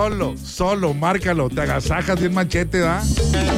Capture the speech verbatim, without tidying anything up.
Solo, solo, márcalo. Te agasajas bien machete, ¿da?